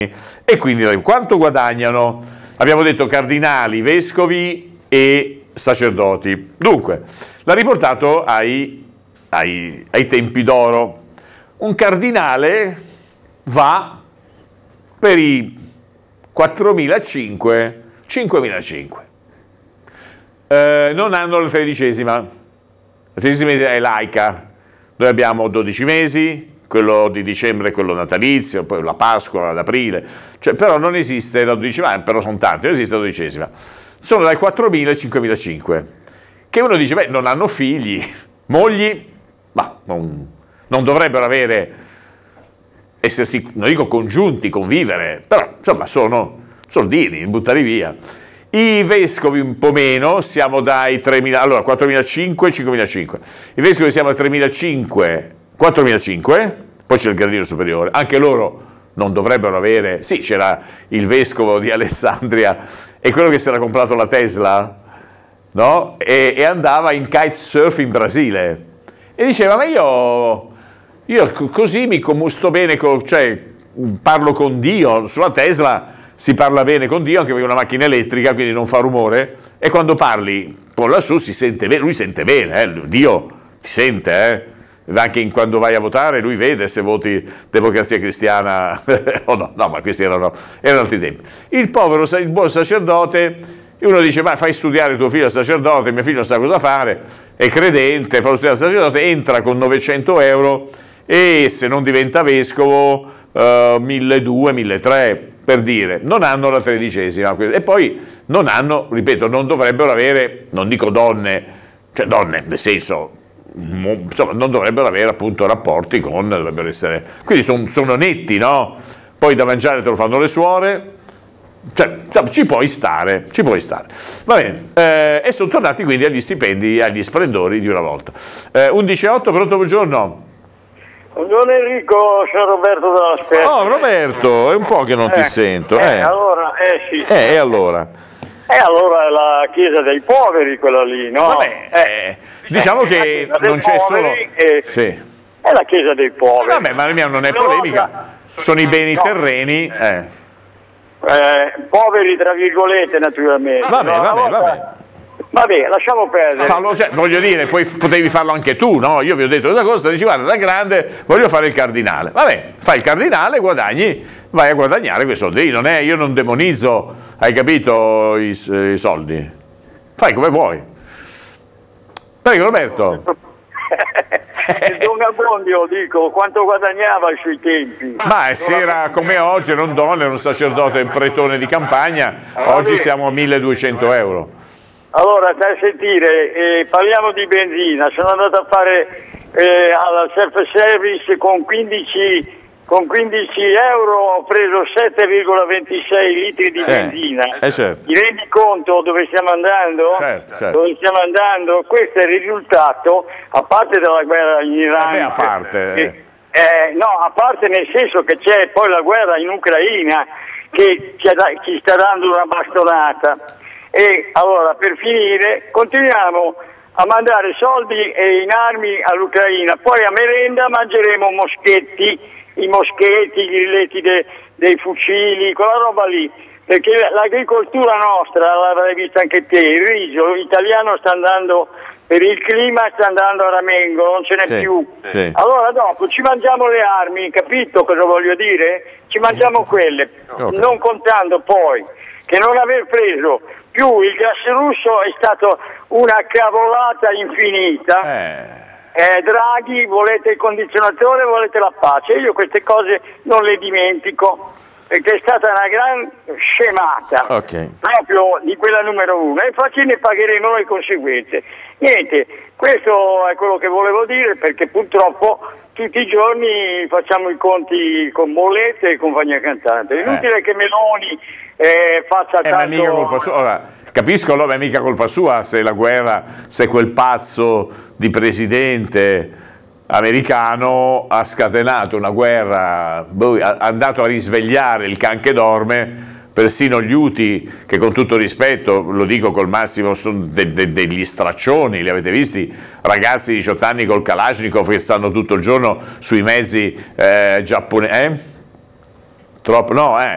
E quindi quanto guadagnano? Abbiamo detto cardinali, vescovi e sacerdoti. Dunque, l'ha riportato ai tempi d'oro. Un cardinale va per i 4.500, 5.500. Non hanno la 13esima. La 13esima è laica. Noi abbiamo 12 mesi, quello di dicembre è quello natalizio, poi la Pasqua ad aprile, cioè, però non esiste la 12esima, però sono tanti, non esiste la 12esima. Sono dai 4.000 ai 5.500, che uno dice, beh, non hanno figli, mogli, ma non dovrebbero essersi, non dico congiunti, convivere, però insomma sono soldini, buttali via. I vescovi un po' meno, siamo dai 3.000, allora 4.500, 5.500. I vescovi siamo a 3.500, 4.500, poi c'è il gradino superiore, anche loro non dovrebbero avere, sì, c'era il vescovo di Alessandria, è quello che si era comprato la Tesla, no? E andava in kitesurf in Brasile, e diceva, ma io così sto bene, cioè parlo con Dio, sulla Tesla si parla bene con Dio, anche perché è una macchina elettrica, quindi non fa rumore, e quando parli con lassù si sente bene, lui sente bene, Dio ti sente, anche quando vai a votare lui vede se voti Democrazia Cristiana o no, ma questi erano altri tempi. Il buon sacerdote, uno dice, ma fai studiare tuo figlio al sacerdote, mio figlio non sa cosa fare, è credente, fa studiare al sacerdote, entra con 900 euro e se non diventa vescovo 1.200, 1.300, per dire, non hanno la 13esima, e poi non hanno, ripeto, non dovrebbero avere, non dico donne, cioè donne nel senso, insomma, non dovrebbero avere appunto rapporti dovrebbero essere, quindi sono netti, no? Poi da mangiare te lo fanno le suore, cioè ci puoi stare, va bene, e sono tornati quindi agli stipendi, agli splendori di una volta. 11.08, pronto, buongiorno. Buongiorno Enrico, sono Roberto dalla Spezia. Oh Roberto, è un po' che non ti sento. Allora, sì. E allora? Allora è la chiesa dei poveri quella lì, no? Vabbè, diciamo che non c'è solo... Sì. È la chiesa dei poveri. Vabbè, ma la mia non è polemica, sono i beni terreni. Poveri tra virgolette naturalmente. Vabbè. Vabbè, lasciamo perdere. Voglio dire, poi potevi farlo anche tu, no? Io vi ho detto questa cosa, dici guarda, da grande voglio fare il cardinale. Vabbè, fai il cardinale, vai a guadagnare quei soldi. Io non demonizzo, hai capito, i soldi. Fai come vuoi. Prego Roberto. Il Don Abbondio, dico, quanto guadagnava ai suoi tempi? Ma se era come oggi, era un don, era un sacerdote, un pretone di campagna, oggi siamo a 1.200 euro. Allora, stai a sentire, parliamo di benzina. Sono andato a fare al self-service con 15 euro, ho preso 7,26 litri di benzina. Certo. Ti rendi conto dove stiamo andando? Certo. Dove stiamo andando? Questo è il risultato, a parte della guerra in Iran. Vabbè, a parte. No, a parte nel senso che c'è poi la guerra in Ucraina che ci sta dando una bastonata. E allora, per finire, continuiamo a mandare soldi e in armi all'Ucraina, poi a merenda mangeremo i moschetti, gli grilletti dei fucili, quella roba lì, perché l'agricoltura nostra, l'avrai vista anche te, il riso italiano sta andando, per il clima sta andando a ramengo, non ce n'è più. Sì. Allora dopo ci mangiamo le armi, capito cosa voglio dire? Ci mangiamo quelle, non contando poi che non aver preso più il gas russo è stato una cavolata infinita. Draghi, volete il condizionatore, volete la pace. Io queste cose non le dimentico, perché è stata una gran scemata, proprio di quella numero uno, e infatti ne pagheremo le conseguenze. Niente, questo è quello che volevo dire, perché purtroppo tutti i giorni facciamo i conti con bollette e compagnia cantante. È inutile che Meloni faccia tanto... Mica colpa sua. Ora, capisco, allora è mica colpa sua se la guerra, se quel pazzo di presidente americano ha scatenato una guerra, ha andato a risvegliare il can che dorme. Persino gli Houthi, che con tutto rispetto, lo dico col massimo, sono degli straccioni, li avete visti? Ragazzi di 18 anni col Kalashnikov che stanno tutto il giorno sui mezzi giapponesi,